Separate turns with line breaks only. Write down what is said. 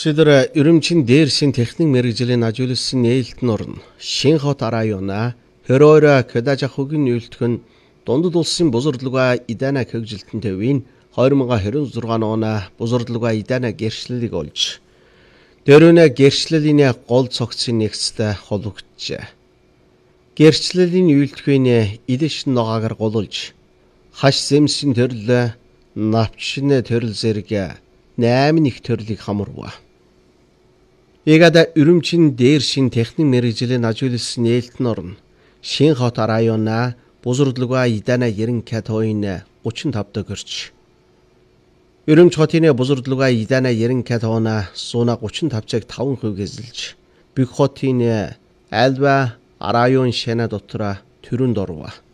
Шилэр Өрөмчийн дээршин техник мэргэжлийн ажуулсан нээлтэн орн Шинхот района Хөрөөрө Кэдажахугийн үйлдэх нь дундад улсын бузардлуга Идана хөгжилтөн төвийн 2026 оны бузардлуга Идана гэрчлэлийг олж дөрөвнө гэрчлэлийн гол цогцын нэгстэй холбогджээ. Гэрчлэлийн үйлдэх идэш ногоогоор голулж хаш зэмсийн төрөл навчны төрөл зэрэг 8 их төрлийг хамарва. Егада Өрөмчийн дээршин техник мэргэжлийн ажуулсан нээлтэн орн Шинхот района бузардлуга Идана 90 кт-ийн 35 дэгэрч. Өрөмч хотын бузардлуга Идана 90 кт-ийн сууна 35-ыг 5% эзэлж бүх хотын альва район шана дотор төрөнд орва.